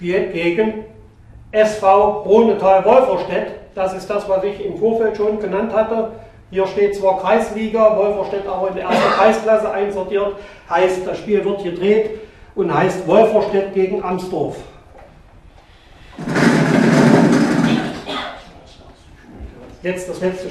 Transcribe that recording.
spielt gegen SV Rhonetal-Wolferstedt. Das ist das, was ich im Vorfeld schon genannt hatte. Hier steht zwar Kreisliga, Wolferstedt aber in der ersten Kreisklasse einsortiert. Heißt, das Spiel wird gedreht und heißt Wolferstedt gegen Amsdorf. Jetzt das letzte